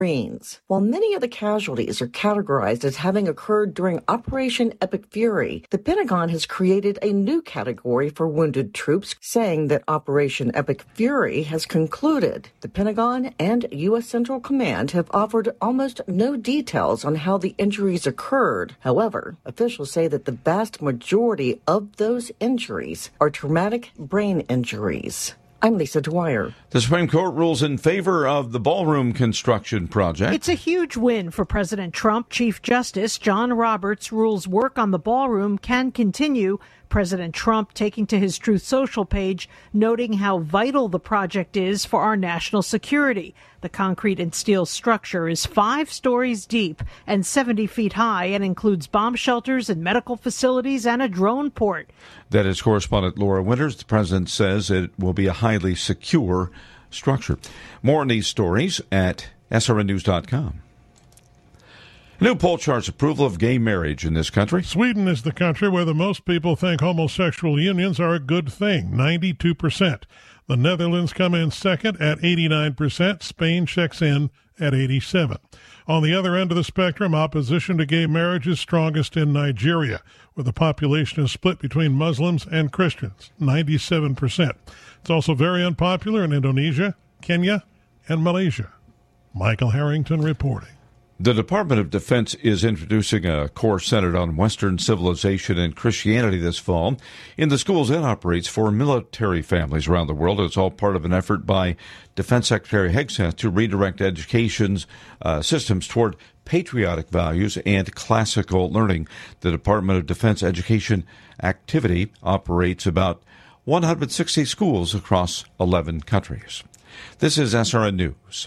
Marines. While many of the casualties are categorized as having occurred during Operation Epic Fury, the Pentagon has created a new category for wounded troops, saying that Operation Epic Fury has concluded. The Pentagon and U.S. Central Command have offered almost no details on how the injuries occurred. However, officials say that the vast majority of those injuries are traumatic brain injuries. I'm Lisa Dwyer. The Supreme Court rules in favor of the ballroom construction project. It's a huge win for President Trump. Chief Justice John Roberts rules work on the ballroom can continue. President Trump taking to his Truth Social page, noting how vital the project is for our national security. The concrete and steel structure is 5 stories deep and 70 feet high and includes bomb shelters and medical facilities and a drone port. That is correspondent Laura Winters. The president says it will be a highly secure structure. More on these stories at srnnews.com. A new poll charts approval of gay marriage in this country. Sweden is the country where the most people think homosexual unions are a good thing, 92%. The Netherlands come in second at 89%. Spain checks in at 87%. On the other end of the spectrum, opposition to gay marriage is strongest in Nigeria, where the population is split between Muslims and Christians, 97%. It's also very unpopular in Indonesia, Kenya, and Malaysia. Michael Harrington reporting. The Department of Defense is introducing a course centered on Western civilization and Christianity this fall in the schools it operates for military families around the world. It's all part of an effort by Defense Secretary Hegseth to redirect education's systems toward patriotic values and classical learning. The Department of Defense Education Activity operates about 160 schools across 11 countries. This is SRN News.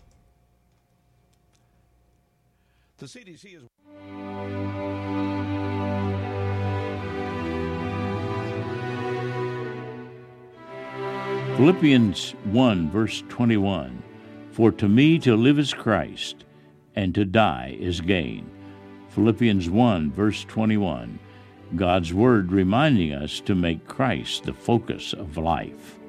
The CDC is... Philippians 1, verse 21, "For to me to live is Christ, and to die is gain." Philippians 1, verse 21, God's Word reminding us to make Christ the focus of life.